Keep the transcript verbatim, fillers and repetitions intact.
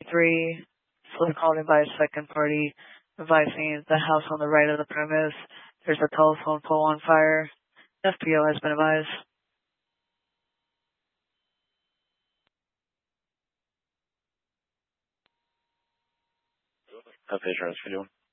three, was called in by a second party, advising the house on the right of the premise. There's a telephone pole on fire. F P O has been advised. Have patient rescue.